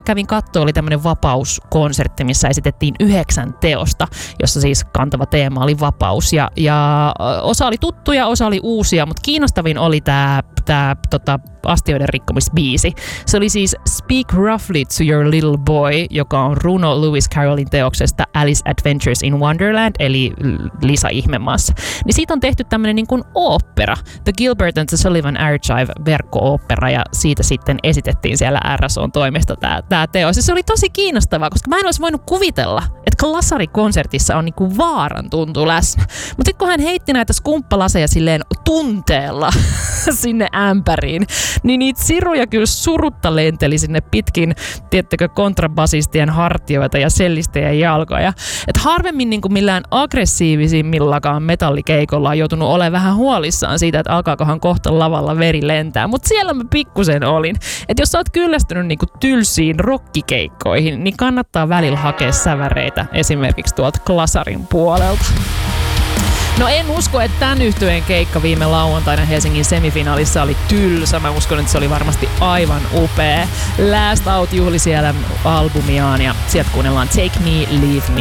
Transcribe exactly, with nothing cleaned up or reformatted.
kävin katsoa, oli tämmöinen vapauskonsertti, missä esitettiin yhdeksän teosta, jossa siis kantava teema oli vapaus. Ja, ja osa oli tuttuja, osa oli uusia, mutta kiinnostavin oli tämä tää, tota, astioiden rikkomisbiisi. Se oli siis Speak Roughly to Your Little Boy, joka on runo Lewis Carrollin teoksesta Alice Adventures in Wonderland, eli Lisa ihmemaassa. Niin siitä on tehty tämmöinen niin kuin ooppera, The Gilbert and the Sullivan Archive verkko-ooppera, ja siitä sitten esitettiin siellä R S O:n toimesta tämä tää teos. Ja se oli tosi kiinnostavaa, koska mä en olisi voinut kuvitella, että Glasari-konsertissa on niinku vaaran tuntu läsnä. Mutta sitten kun hän heitti näitä skumppalaseja silleen tunteella sinne ämpäriin, niin niitä siruja kyllä surutta lenteli sinne pitkin, tiettäkö, kontrabasistien hartioita ja sellistejä jalkoja. Et harvemmin niin kuin millään aggressiivisimmillakaan metallikeikolla on joutunut olemaan vähän huolissaan siitä, että alkaakohan kohta lavalla veri lentää. Mutta siellä mä pikkusen olin. Että jos sä oot kyllästynyt niin kuin tylsiin rokkikeikkoihin, niin kannattaa välillä hakea säväreitä esimerkiksi tuolta Glasarin puolelta. No en usko, että tämän yhtyeen keikka viime lauantaina Helsingin semifinaalissa oli tylsä. Mä uskon, että se oli varmasti aivan upea. Last Out juhli siellä albumiaan ja sieltä kuunnellaan Take Me, Leave Me.